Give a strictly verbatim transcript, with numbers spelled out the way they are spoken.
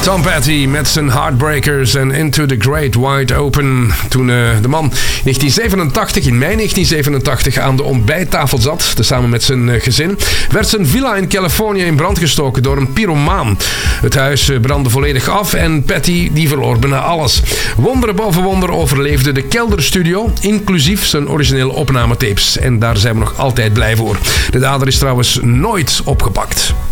Tom Petty met zijn Heartbreakers en Into the Great Wide Open. Toen uh, de man negentien zevenentachtig, in mei negentien zevenentachtig aan de ontbijttafel zat, samen met zijn uh, gezin, werd zijn villa in Californië in brand gestoken door een pyromaan. Het huis uh, brandde volledig af en Petty die verloor bijna alles. Wonder boven wonder overleefde de kelderstudio, inclusief zijn originele opnametapes. En daar zijn we nog altijd blij voor. De dader is trouwens nooit opgepakt.